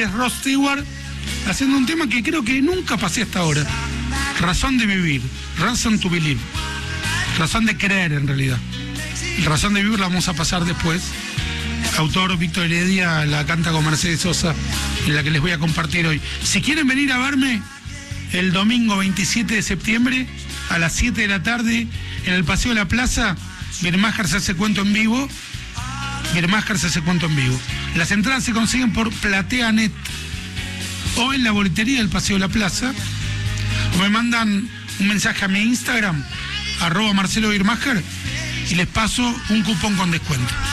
es Rod Stewart haciendo un tema que creo que nunca pasé hasta ahora. Razón de vivir, Reason to Believe. Razón de creer, en realidad. Razón de vivir la vamos a pasar después. Autor Víctor Heredia, la canta con Mercedes Sosa, en la que les voy a compartir hoy. Si quieren venir a verme el domingo 27 de septiembre a las 7 de la tarde en el Paseo de la Plaza, Birmacher se hace cuento en vivo. Birmacher se hace cuento en vivo. Las entradas se consiguen por PlateaNet o en la boletería del Paseo de la Plaza, o me mandan un mensaje a mi Instagram, @Marcelo Birmacher, y les paso un cupón con descuento.